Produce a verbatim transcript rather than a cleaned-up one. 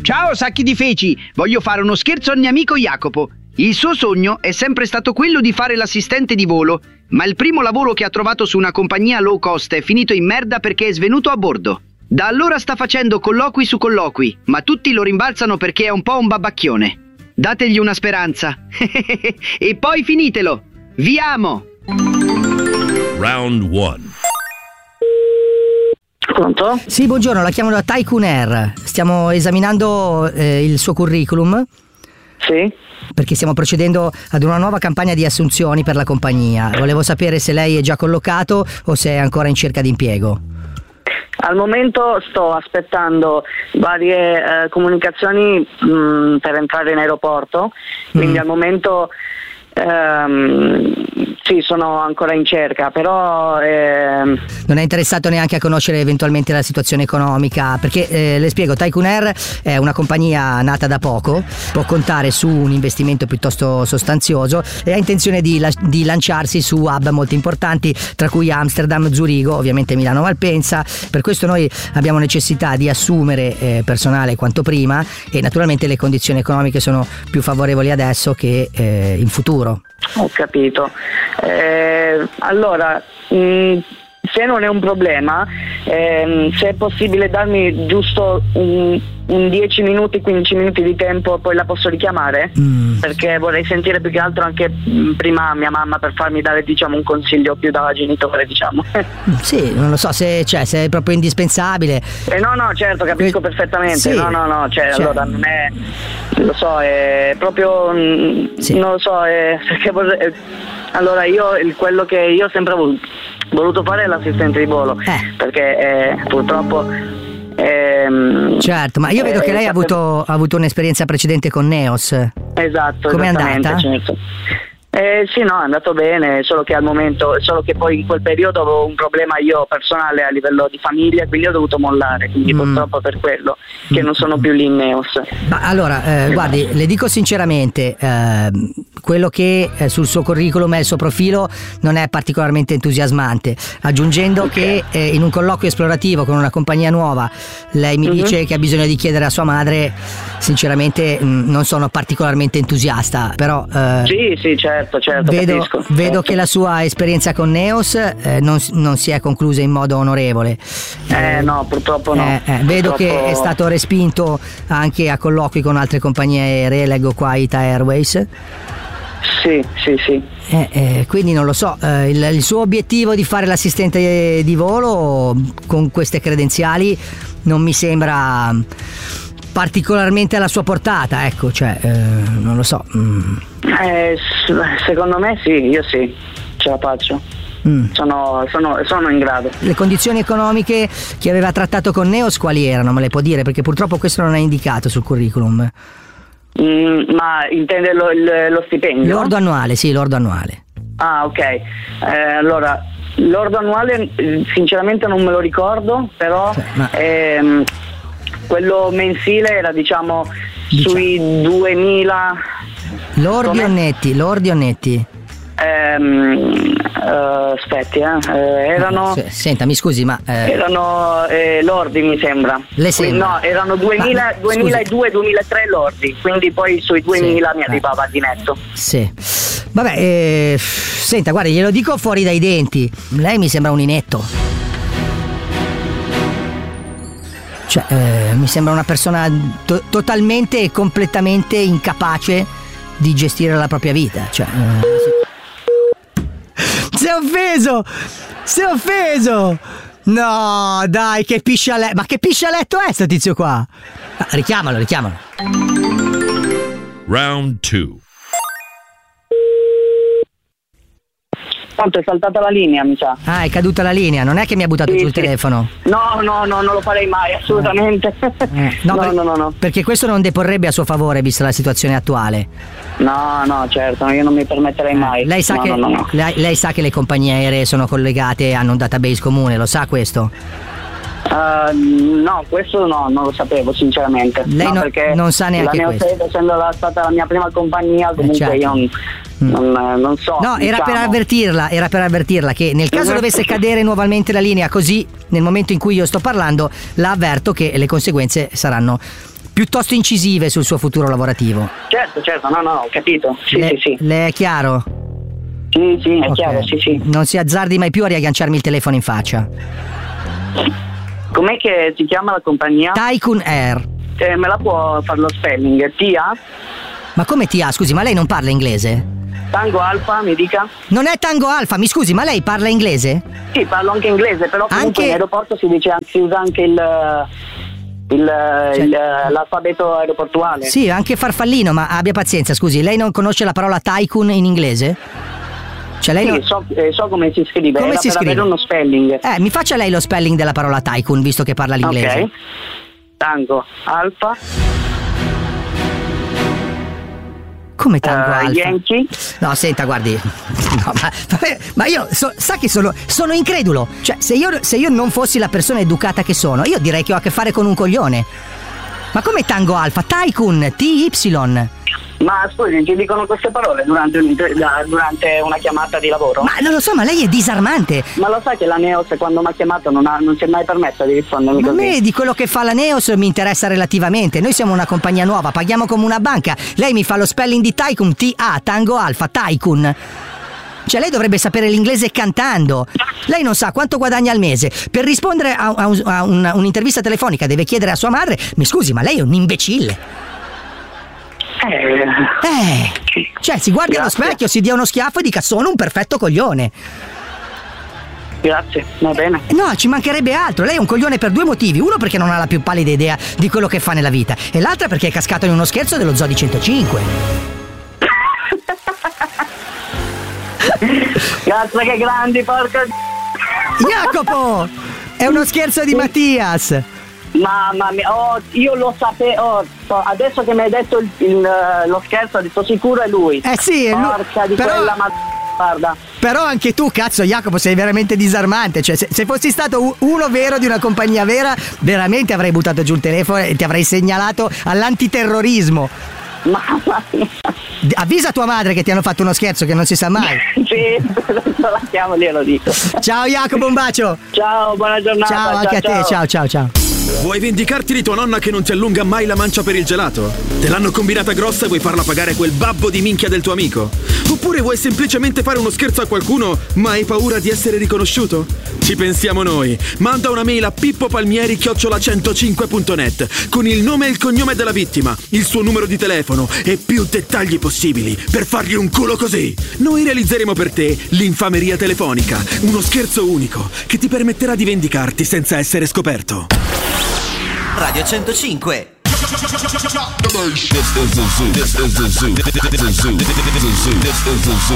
Ciao sacchi di feci, voglio fare uno scherzo al mio amico Jacopo. Il suo sogno è sempre stato quello di fare l'assistente di volo, ma il primo lavoro che ha trovato su una compagnia low cost è finito in merda perché è svenuto a bordo. Da allora sta facendo colloqui su colloqui, ma tutti lo rimbalzano perché è un po' un babbacchione. Dategli una speranza. E poi finitelo. Vi amo. Round one. Pronto? Sì, buongiorno, la chiamo da Tycoon Air. Stiamo esaminando eh, il suo curriculum. Sì. Perché stiamo procedendo ad una nuova campagna di assunzioni per la compagnia. Volevo sapere se lei è già collocato o se è ancora in cerca di impiego. Al momento sto aspettando varie eh, comunicazioni mh, per entrare in aeroporto, quindi mm. al momento ehm, sì, sono ancora in cerca, però ehm... non è interessato neanche a conoscere eventualmente la situazione economica, perché eh, le spiego, Tycoon Air è una compagnia nata da poco, può contare su un investimento piuttosto sostanzioso e ha intenzione di, la- di lanciarsi su hub molto importanti, tra cui Amsterdam, Zurigo, ovviamente Milano Malpensa. Per questo noi abbiamo necessità di assumere eh, personale quanto prima e naturalmente le condizioni economiche sono più favorevoli adesso che eh, in futuro. Ho capito. Eh, allora, mh, se non è un problema, ehm, se è possibile darmi giusto un, un dieci minuti, quindici minuti di tempo, poi la posso richiamare? Mm. Perché vorrei sentire più che altro anche mh, prima mia mamma per farmi dare, diciamo, un consiglio più da genitore, diciamo. Sì, non lo so se, cioè, se è proprio indispensabile. Eh, no, no, certo, capisco que- perfettamente. Sì. No, no, no, cioè, cioè, allora non è, lo so, è proprio, mh, sì. non lo so, è, perché vorrei, allora io, il, quello che io ho sempre voluto, voluto fare è l'assistente di volo, eh. perché eh, purtroppo ehm, certo, ma io vedo eh, che lei ha avuto, ha avuto un'esperienza precedente con Neos. Esatto. Com'è andata? Certo. Eh, sì, no, è andato bene, solo che al momento, solo che poi in quel periodo avevo un problema io personale a livello di famiglia, quindi ho dovuto mollare, quindi mm. purtroppo per quello che non sono più lì in Neos. Ma allora, eh, guardi, le dico sinceramente, eh, quello che eh, sul suo curriculum e il suo profilo non è particolarmente entusiasmante, aggiungendo okay. che eh, in un colloquio esplorativo con una compagnia nuova lei mi mm-hmm. dice che ha bisogno di chiedere a sua madre, sinceramente mh, non sono particolarmente entusiasta, però eh, sì, sì, certo. Certo, vedo, capisco, vedo certo. che la sua esperienza con Neos eh, non, non si è conclusa in modo onorevole. Eh, eh no, purtroppo no. Eh, eh, vedo purtroppo... che è stato respinto anche a colloqui con altre compagnie aeree, leggo qua Ita Airways. Sì, sì, sì. Eh, eh, quindi non lo so, eh, il, il suo obiettivo di fare l'assistente di volo con queste credenziali non mi sembra particolarmente alla sua portata, ecco, cioè eh, non lo so. Mm. Eh, secondo me sì, io sì, ce la faccio. Mm. Sono, sono, sono in grado. Le condizioni economiche che aveva trattato con Neos quali erano? Me le può dire? Perché purtroppo questo non è indicato sul curriculum. Mm, ma intende lo, lo stipendio? L'ordo annuale, sì, l'ordo annuale. Ah, ok. Eh, allora, l'ordo annuale sinceramente non me lo ricordo, però sì, ma... ehm, quello mensile era, diciamo, diciamo. sui duemila. Lordi o netti? Lordi o netti? Ehm, uh, aspetti, eh. eh erano. S- senta, mi scusi, ma. Eh... Erano eh, lordi, mi sembra. Le sembra? No, erano duemila, duemiladue duemilatré lordi, quindi poi sui duemila sì, mi arrivava di netto. Sì. Vabbè, eh, senta, guardi, glielo dico fuori dai denti. Lei mi sembra un inetto. Cioè, eh, mi sembra una persona to- totalmente e completamente incapace di gestire la propria vita. Cioè, eh, si è offeso! Si è offeso! No, dai, che piscialetto! Ma che piscialetto è sto tizio qua? Ah, richiamalo, richiamalo. Round two. Tanto è saltata la linea, mi sa. Ah, è caduta la linea, non è che mi ha buttato sì, giù il sì. telefono. No, no, no, non lo farei mai, assolutamente. Eh, no, no, per, no, no, no. Perché questo non deporrebbe a suo favore, vista la situazione attuale. No, no, certo, io non mi permetterei mai. Eh, lei, sa no, che, no, no, no. Lei, lei sa che le compagnie aeree sono collegate, hanno un database comune, lo sa questo? Uh, no, questo no, non lo sapevo sinceramente. Lei no, no, perché non sa neanche la questo. Neos, essendo la, stata la mia prima compagnia, comunque eh, certo. io non, non, non so. No, era diciamo. per avvertirla, era per avvertirla che nel caso dovesse cadere nuovamente la linea così, nel momento in cui io sto parlando, la avverto che le conseguenze saranno piuttosto incisive sul suo futuro lavorativo. Certo, certo, no, no, ho capito. Sì, le, sì, sì. Le è chiaro? Sì, sì, è Ok. chiaro, sì, sì. Non si azzardi mai più a riagganciarmi il telefono in faccia. Com'è che si chiama la compagnia? Tycoon Air. Eh, me la può fare lo spelling? T A? Ma come ti ha? Scusi, ma lei non parla inglese? Tango Alfa, mi dica? Non è Tango Alfa, mi scusi, ma lei parla inglese? Sì, parlo anche inglese, però comunque Anche- in aeroporto si dice si usa anche il, il, il l'alfabeto aeroportuale. Sì, anche farfallino, ma abbia pazienza, scusi, lei non conosce la parola Tycoon in inglese? Cioè lei Sì, non... so, eh, so come si scrive, Come era si per scrive? avere uno spelling. Eh, mi faccia lei lo spelling della parola Tycoon, visto che parla l'inglese. Ok. Tango Alfa, Come Tango eh, Alfa? Yankee. No, senta, guardi. No, ma, ma io so- sa che sono, sono incredulo. Cioè, se io, se io non fossi la persona educata che sono, io direi che ho a che fare con un coglione. Ma come Tango Alfa? Tycoon, T Y. Ma scusi, ci dicono queste parole durante, un, durante una chiamata di lavoro? Ma non lo so, ma lei è disarmante. Ma lo sai che la Neos quando mi ha chiamato non, ha, non si è mai permessa di rispondermi Ma a così? me di quello che fa la Neos mi interessa relativamente. Noi siamo una compagnia nuova, paghiamo come una banca. Lei mi fa lo spelling di Tycoon, T A, Tango Alfa, Tycoon. Cioè lei dovrebbe sapere l'inglese cantando. Lei non sa quanto guadagna al mese. Per rispondere a, a un- a un- un'intervista telefonica deve chiedere a sua madre. Mi scusi, ma lei è un imbecille. Eh, Eh, cioè si guardi allo Grazie. specchio, si dia uno schiaffo e dica sono un perfetto coglione. grazie, va bene. No, ci mancherebbe altro. Lei è un coglione per due motivi. Uno perché non ha la più pallida idea di quello che fa nella vita. E l'altra perché è cascato in uno scherzo dello Zoo di centocinque. Grazie che grandi, porca. Jacopo! È uno scherzo di Mattias. Mamma mia, oh, io lo sapevo, oh, adesso che mi hai detto il, il, lo scherzo, ho detto sicuro è lui. Eh sì, è lui. Porca di Però- quella ma... guarda. Però anche tu, cazzo, Jacopo, sei veramente disarmante. Cioè, se, se fossi stato u- uno vero di una compagnia vera, veramente avrei buttato giù il telefono e ti avrei segnalato all'antiterrorismo. Mamma mia. D- Avvisa tua madre che ti hanno fatto uno scherzo che non si sa mai. Sì, adesso la chiamo, glielo dico. Ciao Jacopo, un bacio. Ciao, buona giornata. Ciao anche a te, ciao ciao ciao. Vuoi vendicarti di tua nonna che non ti allunga mai la mancia per il gelato? Te l'hanno combinata grossa e vuoi farla pagare quel babbo di minchia del tuo amico? Oppure vuoi semplicemente fare uno scherzo a qualcuno ma hai paura di essere riconosciuto? Ci pensiamo noi. Manda una mail a pippopalmieri chiocciola centocinque punto net con il nome e il cognome della vittima, il suo numero di telefono e più dettagli possibili per fargli un culo così. Noi realizzeremo per te l'infameria telefonica, uno scherzo unico che ti permetterà di vendicarti senza essere scoperto. Radio centocinque. This is the zoo. This is the zoo. This is the zoo. This is the zoo. This is the zoo.